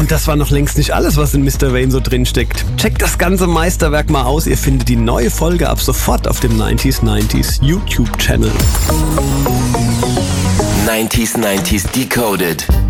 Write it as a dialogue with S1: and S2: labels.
S1: Und das war noch längst nicht alles, was in Mr. Vain so drin steckt. Checkt das ganze Meisterwerk mal aus. Ihr findet die neue Folge ab sofort auf dem 90s YouTube-Channel.
S2: 90s Decoded.